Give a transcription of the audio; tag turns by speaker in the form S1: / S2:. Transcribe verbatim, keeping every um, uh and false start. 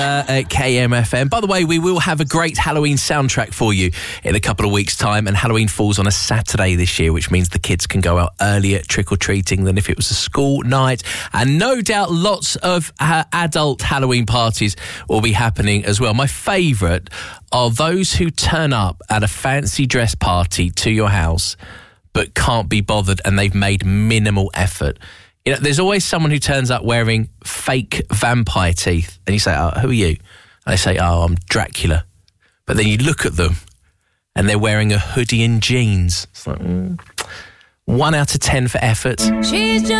S1: Uh, at K M F M. By the way, we will have a great Halloween soundtrack for you in a couple of weeks' time, and Halloween falls on a Saturday this year, which means the kids can go out earlier trick-or-treating than if it was a school night. And no doubt lots of uh, adult Halloween parties will be happening as well. My favourite are those who turn up at a fancy dress party to your house but can't be bothered, and they've made minimal effort. You know, there's always someone who turns up wearing fake vampire teeth, and you say, oh, who are you? And they say, oh, I'm Dracula. But then you look at them, and they're wearing a hoodie and jeans. It's like, mm. One out of ten for effort.
S2: She's just